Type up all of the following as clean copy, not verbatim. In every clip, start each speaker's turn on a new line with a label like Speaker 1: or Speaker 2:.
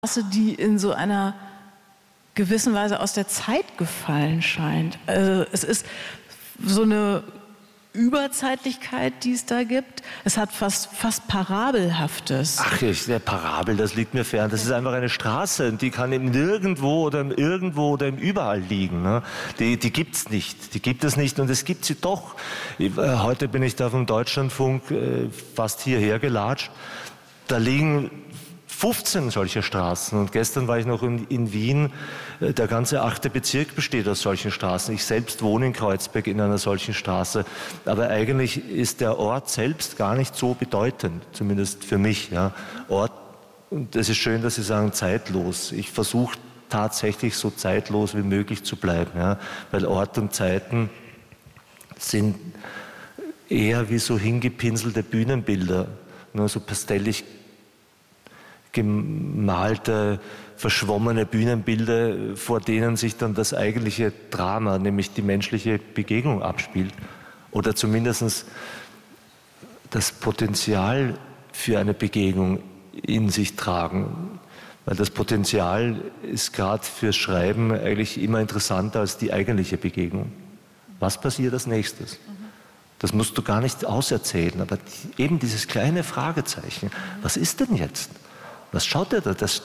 Speaker 1: Straße, die in so einer gewissen Weise aus der Zeit gefallen scheint. Also es ist so eine Überzeitlichkeit, die es da gibt. Es hat fast Parabelhaftes.
Speaker 2: Ach, der Parabel, das liegt mir fern. Das ist einfach eine Straße, die kann im Nirgendwo oder im Irgendwo oder im Überall liegen. Ne? Die gibt's nicht. Die gibt es nicht und es gibt sie doch. Heute bin ich da vom Deutschlandfunk fast hierher gelatscht. Da liegen 15 solcher Straßen. Und gestern war ich noch in Wien. Der ganze 8. Bezirk besteht aus solchen Straßen. Ich selbst wohne in Kreuzberg in einer solchen Straße. Aber eigentlich ist der Ort selbst gar nicht so bedeutend, zumindest für mich. Ja. Ort, und es ist schön, dass Sie sagen, zeitlos. Ich versuche tatsächlich so zeitlos wie möglich zu bleiben. Ja. Weil Ort und Zeiten sind eher wie so hingepinselte Bühnenbilder, nur so pastellig gemalte, verschwommene Bühnenbilder, vor denen sich dann das eigentliche Drama, nämlich die menschliche Begegnung abspielt. Oder zumindest das Potenzial für eine Begegnung in sich tragen. Weil das Potenzial ist gerade fürs Schreiben eigentlich immer interessanter als die eigentliche Begegnung. Was passiert als nächstes? Das musst du gar nicht auserzählen, aber eben dieses kleine Fragezeichen, was ist denn jetzt? Was schaut er da? Das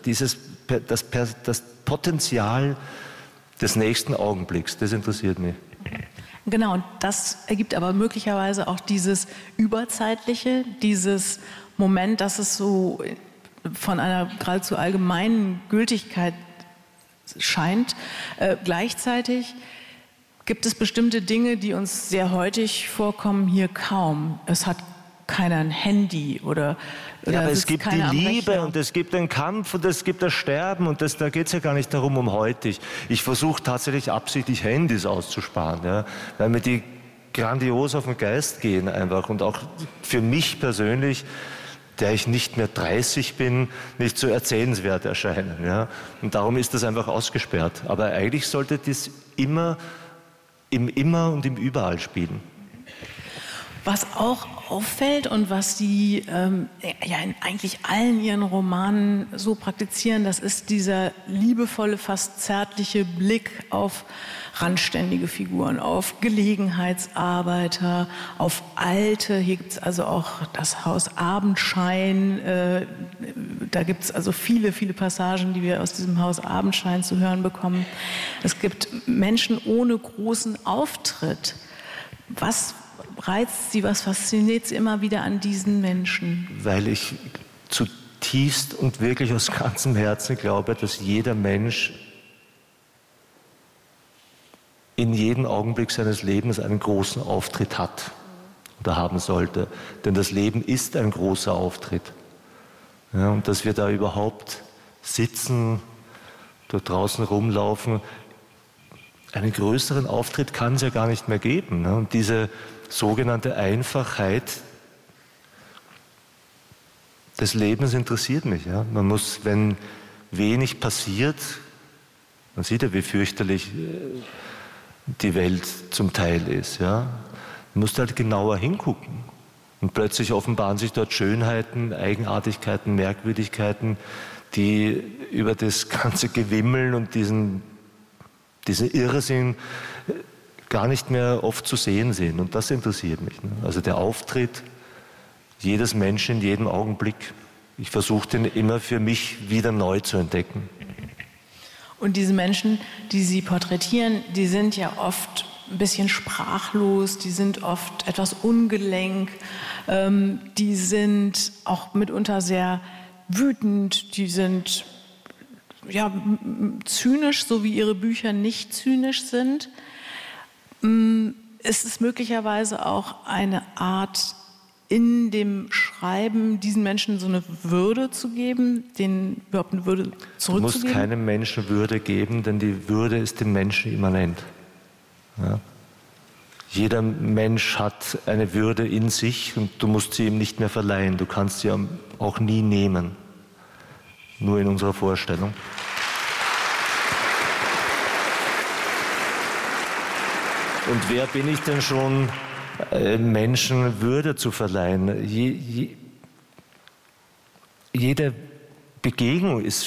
Speaker 2: Potenzial des nächsten Augenblicks, das interessiert mich.
Speaker 1: Genau, und das ergibt aber möglicherweise auch dieses Überzeitliche, dieses Moment, dass es so von einer geradezu allgemeinen Gültigkeit scheint. Gleichzeitig gibt es bestimmte Dinge, die uns sehr heutig vorkommen, hier kaum. Es hat keiner ein Handy oder
Speaker 2: ja, aber es gibt die Liebe und es gibt den Kampf und es gibt das Sterben und da geht es ja gar nicht darum, um heutig. Ich versuche tatsächlich absichtlich Handys auszusparen, ja, weil mir die grandios auf den Geist gehen einfach und auch für mich persönlich, der ich nicht mehr 30 bin, nicht so erzählenswert erscheinen. Ja. Und darum ist das einfach ausgesperrt. Aber eigentlich sollte das immer im Immer und im Überall spielen.
Speaker 1: Was auch auffällt und was Sie in eigentlich allen Ihren Romanen so praktizieren, das ist dieser liebevolle, fast zärtliche Blick auf randständige Figuren, auf Gelegenheitsarbeiter, auf Alte. Hier gibt es also auch das Haus Abendschein. Da gibt es also viele, viele Passagen, die wir aus diesem Haus Abendschein zu hören bekommen. Es gibt Menschen ohne großen Auftritt. Was reizt Sie, was fasziniert Sie immer wieder an diesen Menschen?
Speaker 2: Weil ich zutiefst und wirklich aus ganzem Herzen glaube, dass jeder Mensch in jedem Augenblick seines Lebens einen großen Auftritt hat oder haben sollte. Denn das Leben ist ein großer Auftritt. Ja, und dass wir da überhaupt sitzen, dort draußen rumlaufen, einen größeren Auftritt kann es ja gar nicht mehr geben. Ne? Und diese sogenannte Einfachheit des Lebens interessiert mich. Ja? Man muss, wenn wenig passiert, man sieht ja, wie fürchterlich die Welt zum Teil ist. Ja? Man muss halt genauer hingucken. Und plötzlich offenbaren sich dort Schönheiten, Eigenartigkeiten, Merkwürdigkeiten, die über das ganze Gewimmel und diesen Irrsinn gar nicht mehr oft zu sehen sind. Und das interessiert mich. Ne? Also der Auftritt jedes Menschen in jedem Augenblick. Ich versuche den immer für mich wieder neu zu entdecken.
Speaker 1: Und diese Menschen, die Sie porträtieren, die sind ja oft ein bisschen sprachlos, die sind oft etwas ungelenk, die sind auch mitunter sehr wütend, die sind ja, zynisch, so wie Ihre Bücher nicht zynisch sind. Ist es möglicherweise auch eine Art, in dem Schreiben diesen Menschen so eine Würde zu geben, denen überhaupt eine Würde zurückzugeben?
Speaker 2: Du musst keinem Menschen Würde geben, denn die Würde ist dem Menschen immanent. Ja? Jeder Mensch hat eine Würde in sich und du musst sie ihm nicht mehr verleihen. Du kannst sie auch nie nehmen. Nur in unserer Vorstellung. Und wer bin ich denn schon, Menschen Würde zu verleihen? Jede Begegnung ist